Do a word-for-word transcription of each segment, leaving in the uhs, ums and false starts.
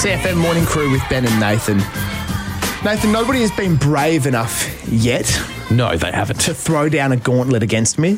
C F M Morning Crew with Ben and Nathan. Nathan, nobody has been brave enough yet No, they haven't. to throw down a gauntlet against me.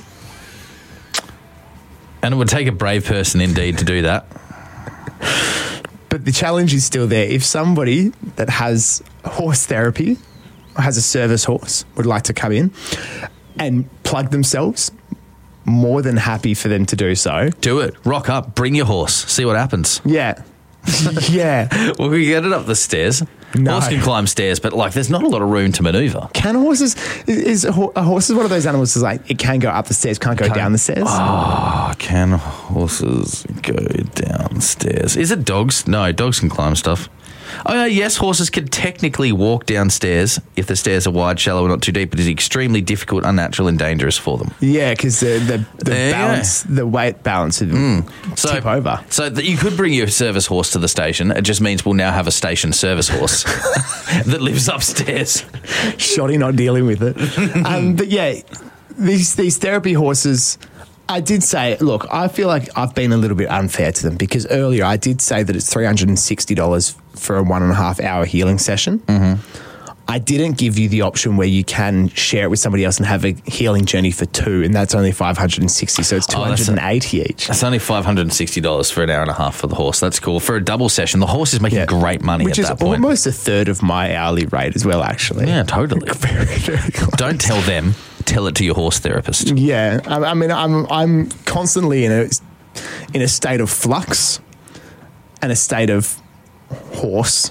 And it would take a brave person indeed to do that. But the challenge is still there. If somebody that has horse therapy, has a service horse, would like to come in and plug themselves, more than happy for them to do so. Do it. Rock up. Bring your horse. See what happens. Yeah. yeah. Well, we get it up the stairs. No. Horse can climb stairs, but like, there's not a lot of room to manoeuvre. Can horses, is, is a, ho- a horse is one of those animals that's like, it can go up the stairs, can't go Can't- down the stairs? Oh, can horses go downstairs? Is it dogs? No, dogs can climb stuff. Oh, yeah, yes, horses can technically walk downstairs if the stairs are wide, shallow, and not too deep. It is extremely difficult, unnatural, and dangerous for them. Yeah, because the, the, the Yeah. balance, the weight balance would So, tip over. So that you could bring your service horse to the station. It just means we'll now have a station service horse that lives upstairs. Shoddy not dealing with it. um, but yeah, these these therapy horses, I did say, look, I feel like I've been a little bit unfair to them because earlier I did say that it's three hundred sixty dollars for a one and a half hour healing session. Mm-hmm. I didn't give you the option where you can share it with somebody else and have a healing journey for two, and that's only five hundred sixty dollars, so it's two hundred eighty dollars each. That's only five hundred sixty dollars for an hour and a half for the horse. That's cool. For a double session, the horse is making Yeah. great money Which at is that point. almost a third of my hourly rate as well, actually. Yeah, totally. Very, very close. Don't tell them. Tell it to your horse therapist. Yeah, I, I mean, I'm I'm constantly in a in a state of flux and a state of horse.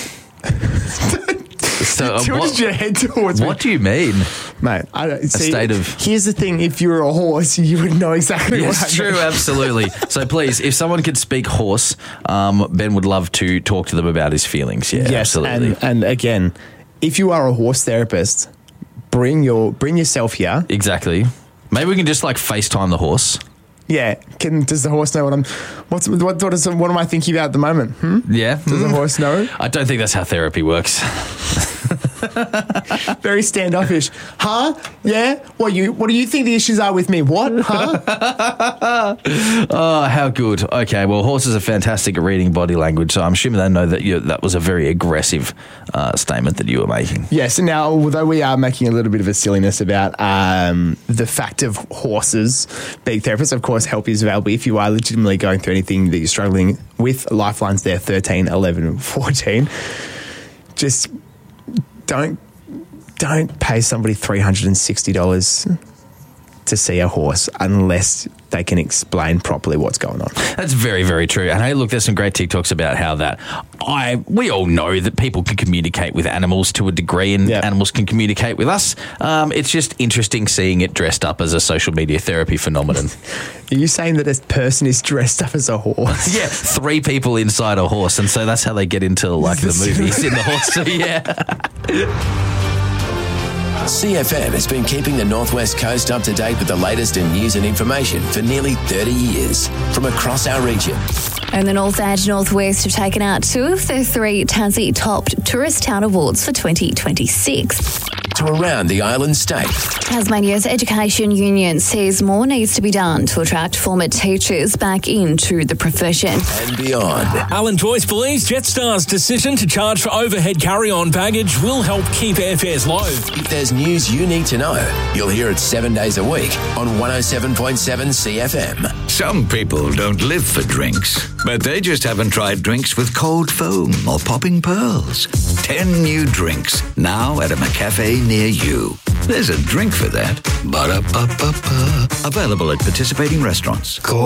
So, uh, Tilted what, your head towards me, what do you mean? mate. I don't, see, state of- Here's the thing: if you're a horse, you would know exactly what I Yes, true, mean. absolutely. So please, if someone could speak horse, um, Ben would love to talk to them about his feelings. Yeah, Yes, absolutely. and and again, if you are a horse therapist, bring your bring yourself here. Exactly. Maybe we can just like FaceTime the horse. Yeah, can does the horse know what I'm? What's what? What, is, what am I thinking about at the moment? Hmm? Yeah. Does the horse know? I don't think that's how therapy works. Very standoffish. Huh? Yeah? What you what do you think the issues are with me? What? Huh? Oh, how good. Okay, well, horses are fantastic at reading body language, so I'm assuming they know that you, that was a very aggressive uh, statement that you were making. Yes, and now although we are making a little bit of a silliness about um, the fact of horses being therapists, of course help is available if you are legitimately going through anything that you're struggling with. Lifelines there, thirteen, eleven and fourteen. Just don't don't pay somebody three hundred sixty dollars to see a horse unless they can explain properly what's going on. That's very, very true. And hey, look, there's some great TikToks about how that I we all know that people can communicate with animals to a degree, and Yep. animals can communicate with us. Um, it's just interesting seeing it dressed up as a social media therapy phenomenon. Are you saying that this person is dressed up as a horse? Yeah, three people inside a horse, and so that's how they get into like the movies in the horse. So yeah. C F M has been keeping the Northwest Coast up to date with the latest in news and information for nearly thirty years from across our region. And the North and Northwest have taken out two of the three Tassie Top Tourist Town Awards for twenty twenty-six. To around the island state. Tasmania's Education Union says more needs to be done to attract former teachers back into the profession. And beyond. Alan Joyce believes Jetstar's decision to charge for overhead carry-on baggage will help keep airfares low. If there's news you need to know, you'll hear it seven days a week on one oh seven point seven C F M. Some people don't live for drinks, but they just haven't tried drinks with cold foam or popping pearls. Ten new drinks now at a McCafe near you. There's a drink for that. Ba-da-ba-ba-ba. Available at participating restaurants.